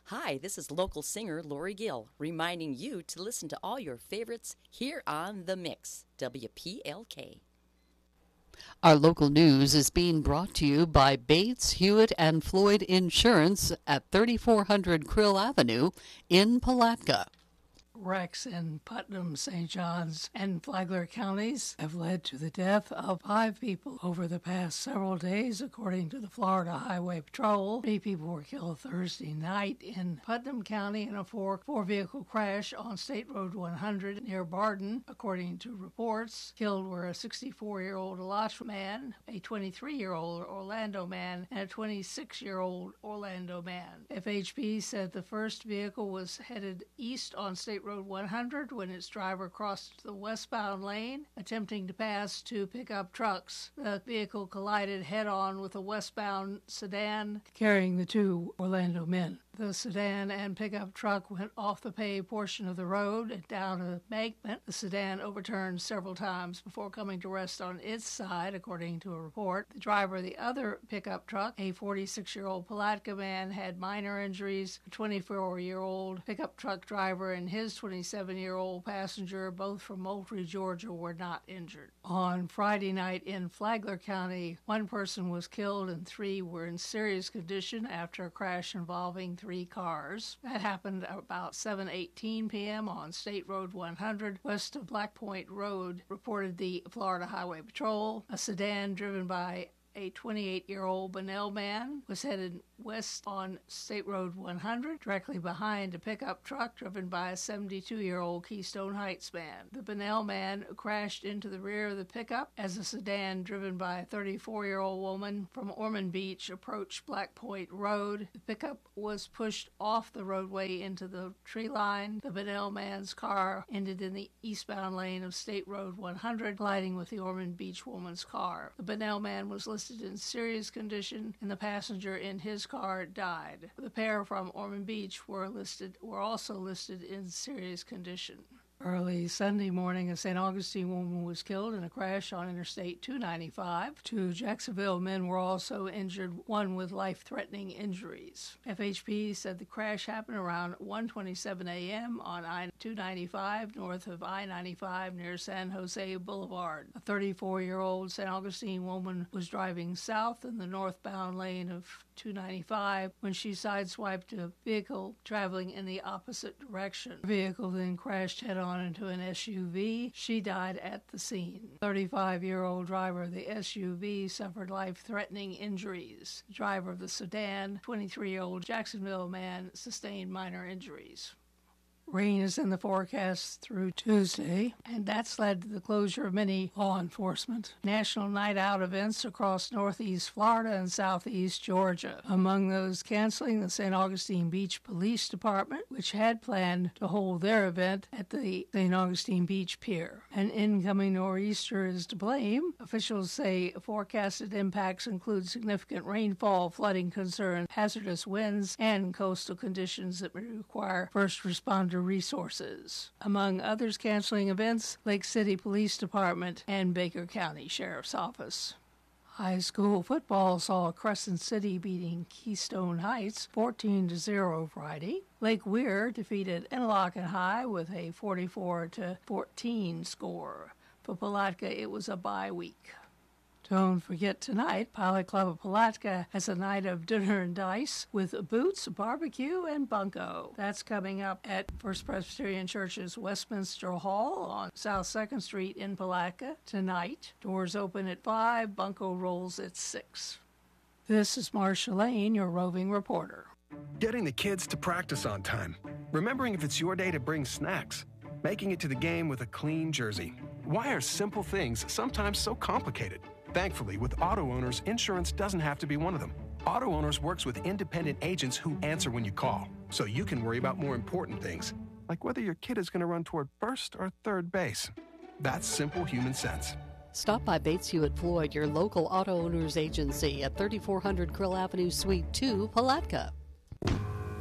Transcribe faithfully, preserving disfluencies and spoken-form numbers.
Hi, this is local singer Lori Gill, reminding you to listen to all your favorites here on The Mix, W P L K. Our local news is being brought to you by Bates, Hewitt, and Floyd Insurance at thirty-four hundred Krill Avenue in Palatka. Wrecks in Putnam, Saint Johns, and Flagler counties have led to the death of five people over the past several days, according to the Florida Highway Patrol. Three people were killed Thursday night in Putnam County in a four, four-vehicle crash on State Road one hundred near Barden, according to reports. Killed were a sixty-four-year-old Alachua man, a twenty-three-year-old Orlando man, and a twenty-six-year-old Orlando man. F H P said the first vehicle was headed east on State Road one hundred when its driver crossed the westbound lane, attempting to pass two pickup trucks. The vehicle collided head-on with a westbound sedan carrying the two Orlando men. The sedan and pickup truck went off the paved portion of the road and down an embankment. The sedan overturned several times before coming to rest on its side, according to a report. The driver of the other pickup truck, a forty-six-year-old Palatka man, had minor injuries. A twenty-four-year-old pickup truck driver and his twenty-seven-year-old passenger, both from Moultrie, Georgia, were not injured. On Friday night in Flagler County, one person was killed and three were in serious condition after a crash involving three cars. That happened about seven eighteen p.m. on State Road one hundred, west of Black Point Road, reported the Florida Highway Patrol. A sedan driven by a twenty-eight-year-old Bunnell man was headed west on State Road one hundred, directly behind a pickup truck driven by a seventy-two-year-old Keystone Heights man. The Bunnell man crashed into the rear of the pickup as a sedan driven by a thirty-four-year-old woman from Ormond Beach approached Black Point Road. The pickup was pushed off the roadway into the tree line. The Bunnell man's car ended in the eastbound lane of State Road one hundred, colliding with the Ormond Beach woman's car. The Bunnell man was listed in serious condition, and the passenger in his car died. The pair from Ormond Beach were listed were also listed in serious condition. Early Sunday morning, a Saint Augustine woman was killed in a crash on Interstate two ninety-five. Two Jacksonville men were also injured, one with life-threatening injuries. F H P said the crash happened around one twenty-seven a.m. on I two ninety-five, north of I ninety-five near San Jose Boulevard. A thirty-four-year-old Saint Augustine woman was driving south in the northbound lane of two ninety-five when she sideswiped a vehicle traveling in the opposite direction. The vehicle then crashed head-on into an S U V. She died at the scene. thirty-five-year-old driver of the S U V suffered life-threatening injuries. The driver of the sedan, twenty-three-year-old Jacksonville man, sustained minor injuries. Rain is in the forecast through Tuesday, and that's led to the closure of many law enforcement national night out events across northeast Florida and southeast Georgia. Among those canceling, the Saint Augustine Beach Police Department, which had planned to hold their event at the Saint Augustine Beach Pier. An incoming nor'easter is to blame. Officials say forecasted impacts include significant rainfall, flooding concerns, hazardous winds, and coastal conditions that may require first responders resources. Among others canceling events, Lake City Police Department and Baker County Sheriff's Office. High school football saw Crescent City beating Keystone Heights fourteen to zero Friday. Lake Weir defeated Interlochen High with a forty-four to fourteen score. For Palatka, it was a bye week. Don't forget tonight, Pilot Club of Palatka has a night of dinner and dice with boots, barbecue, and bunco. That's coming up at First Presbyterian Church's Westminster Hall on South second Street in Palatka tonight. Doors open at five, bunco rolls at six. This is Marcia Lane, your roving reporter. Getting the kids to practice on time. Remembering if it's your day to bring snacks. Making it to the game with a clean jersey. Why are simple things sometimes so complicated? Thankfully, with Auto Owners, insurance doesn't have to be one of them. Auto Owners works with independent agents who answer when you call, so you can worry about more important things, like whether your kid is going to run toward first or third base. That's simple human sense. Stop by Bates Hewitt Floyd, your local auto owners agency at thirty-four hundred Krill Avenue, Suite two, Palatka.